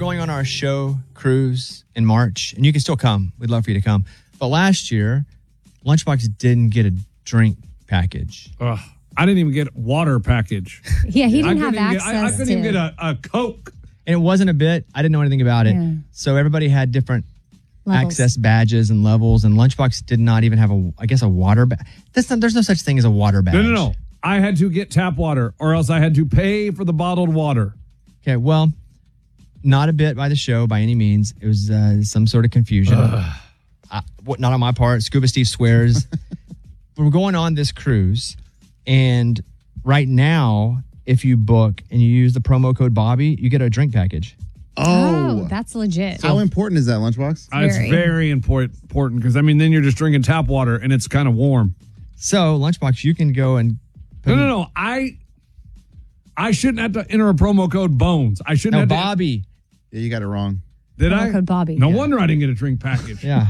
going on our show cruise in March, and you can still come. We'd love for you to come. But last year, Lunchbox didn't get a drink package. I didn't even get a water package. Yeah, he didn't have access I couldn't even get a Coke. And it wasn't a bit. I didn't know anything about it. Yeah. So everybody had different Levels. access badges and levels, and Lunchbox did not even have a water badge. There's no such thing as a water badge. No. I had to get tap water, or else I had to pay for the bottled water. Okay, well, not a bit by the show by any means. It was some sort of confusion. Not on my part. Scuba Steve swears. We're going on this cruise, and right now, if you book and you use the promo code Bobby, you get a drink package. Oh, that's legit. How important is that, Lunchbox? It's very important because, then you're just drinking tap water, and it's kind of warm. So, Lunchbox, you can go and... No. I shouldn't have to enter a promo code Bones. I shouldn't have Bobby. Yeah, you got it wrong. Did promo I? Code Bobby. No wonder I didn't get a drink package. Yeah.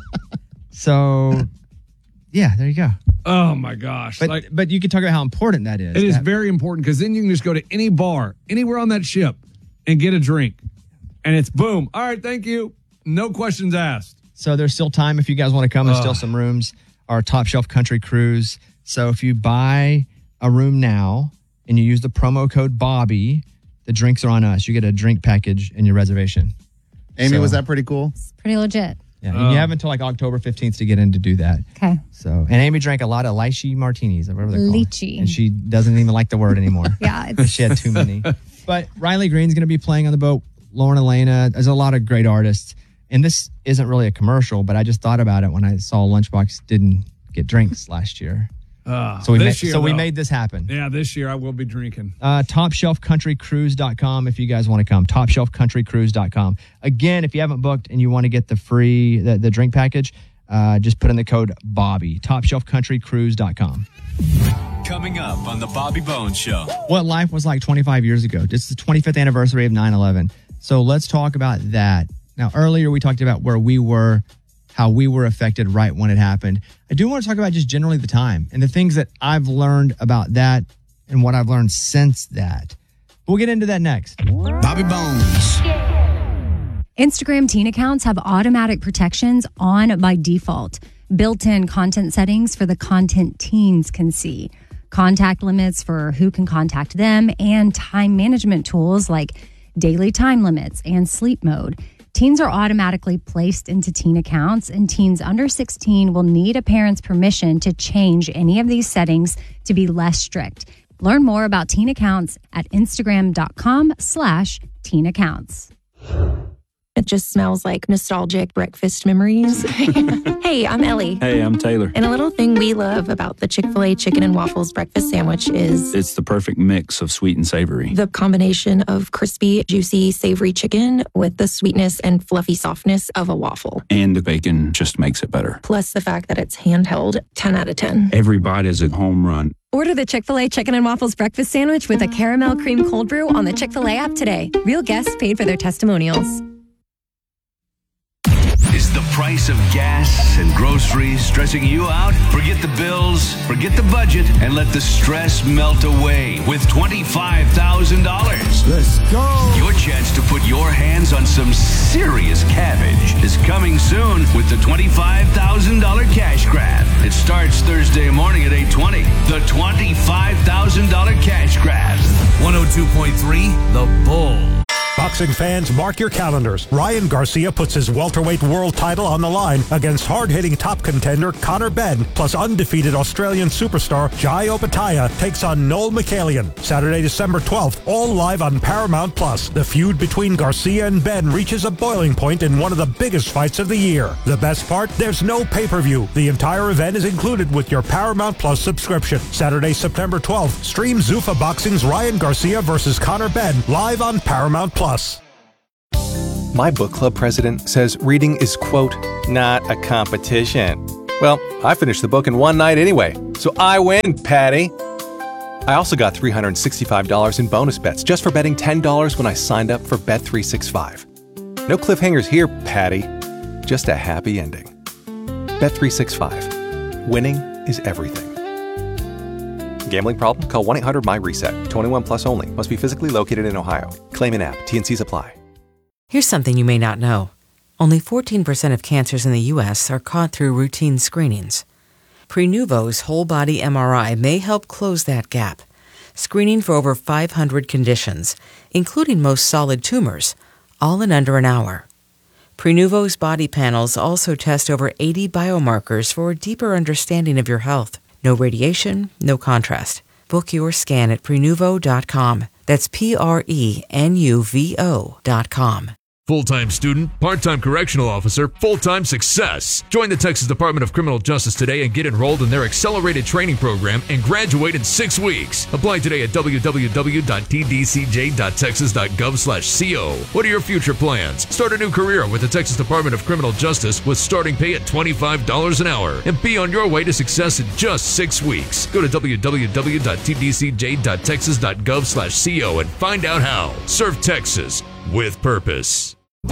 So, yeah, there you go. Oh, my gosh. But you can talk about how important that is. It is very important because then you can just go to any bar, anywhere on that ship, and get a drink. And it's boom. All right, thank you. No questions asked. So there's still time if you guys want to come. There's still some rooms. Our Top Shelf Country Cruise. So if you buy a room now and you use the promo code Bobby, the drinks are on us. You get a drink package in your reservation. Amy, was that pretty cool? It's pretty legit. Yeah, and you have until like October 15th to get in to do that. Okay. So, and Amy drank a lot of lychee martinis, or whatever they're called. Lychee. And she doesn't even like the word anymore. Yeah, she had too many. But Riley Green's going to be playing on the boat. Lauren Elena. There's a lot of great artists. And this isn't really a commercial, but I just thought about it when I saw Lunchbox didn't get drinks last year. So we made this happen. Yeah, this year I will be drinking. TopShelfCountryCruise.com if you guys want to come. TopShelfCountryCruise.com. Again, if you haven't booked and you want to get the free the drink package, just put in the code Bobby. TopShelfCountryCruise.com. Coming up on the Bobby Bones Show. What life was like 25 years ago. It's the 25th anniversary of 9/11. So let's talk about that. Now, earlier we talked about where we were, how we were affected right when it happened. I do want to talk about just generally the time and the things that I've learned about that and what I've learned since that. We'll get into that next. Bobby Bones. Instagram teen accounts have automatic protections on by default. Built-in content settings for the content teens can see. Contact limits for who can contact them and time management tools like daily time limits and sleep mode. Teens are automatically placed into teen accounts, and teens under 16 will need a parent's permission to change any of these settings to be less strict. Learn more about teen accounts at Instagram.com/teen accounts. It just smells like nostalgic breakfast memories. Hey, I'm Ellie. Hey, I'm Taylor. And a little thing we love about the Chick-fil-A chicken and waffles breakfast sandwich is It's the perfect mix of sweet and savory. the combination of crispy, juicy, savory chicken with the sweetness and fluffy softness of a waffle. And the bacon just makes it better. Plus the fact that it's handheld, 10 out of 10. Every bite is a home run. Order the Chick-fil-A Chicken and Waffles Breakfast Sandwich with a caramel cream cold brew on the Chick-fil-A app today. Real guests paid for their testimonials. Is the price of gas and groceries stressing you out? Forget the bills, forget the budget, and let the stress melt away with $25,000. Let's go. Your chance to put your hands on some serious cabbage is coming soon with the $25,000 cash grab. It starts Thursday morning at 8:20. The $25,000 cash grab. 102.3 The Bull. Boxing fans, mark your calendars. Ryan Garcia puts his welterweight world title on the line against hard-hitting top contender Conor Benn, plus undefeated Australian superstar Jai Opetaia takes on Noel Michaelian. Saturday, December 12th, all live on Paramount+. The feud between Garcia and Benn reaches a boiling point in one of the biggest fights of the year. The best part? There's no pay-per-view. The entire event is included with your Paramount+ subscription. Saturday, September 12th, stream Zuffa Boxing's Ryan Garcia versus Conor Benn live on Paramount+. My book club president says reading is, quote, not a competition. Well, I finished the book in one night anyway, so I win, Patty. I also got $365 in bonus bets just for betting $10 when I signed up for Bet365. No cliffhangers here, Patty. Just a happy ending. Bet365. Winning is everything. Gambling problem? Call 1-800-MY-RESET. 21 plus only. Must be physically located in Ohio. Claim in app. T&Cs apply. Here's something you may not know. Only 14% of cancers in the U.S. are caught through routine screenings. Prenuvo's whole-body MRI may help close that gap, screening for over 500 conditions, including most solid tumors, all in under an hour. Prenuvo's body panels also test over 80 biomarkers for a deeper understanding of your health. No radiation, no contrast. Book your scan at Prenuvo.com. That's Prenuvo.com. Full-time student, part-time correctional officer, full-time success. Join the Texas Department of Criminal Justice today and get enrolled in their accelerated training program and graduate in 6 weeks. Apply today at www.tdcj.texas.gov/co. What are your future plans? Start a new career with the Texas Department of Criminal Justice with starting pay at $25 an hour and be on your way to success in just 6 weeks. Go to www.tdcj.texas.gov/co and find out how. Serve Texas with purpose.